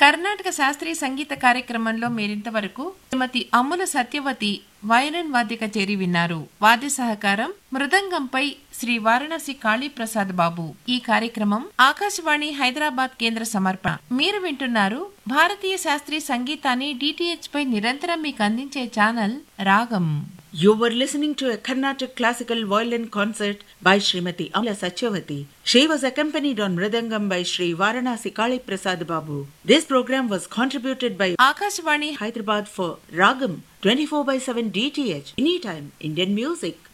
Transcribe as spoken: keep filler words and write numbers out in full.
కర్ణాటక శాస్త్రీయ సంగీత కార్యక్రమంలో మీరింతవరకు శ్రీమతి అమ్ముల సత్యవతి వయలిన్ వాద్య కచేరి విన్నారు. వాద్య సహకారం మృదంగంపై శ్రీ వారణాసి కాళీప్రసాద్ బాబు. ఈ కార్యక్రమం ఆకాశవాణి హైదరాబాద్ కేంద్ర సమర్పణ. మీరు వింటున్నారు భారతీయ శాస్త్రీయ సంగీతాన్ని డిటిహెచ్ పై నిరంతరం మీకు అందించే ఛానల్ రాగం. You were listening to a Carnatic classical violin concert by Srimati Amla Satyavati. She was accompanied on Mridangam by Sri Varanasi Kali Prasad Babu. This program was contributed by Akashvani Hyderabad for Ragam twenty-four by seven D T H. Anytime Indian music.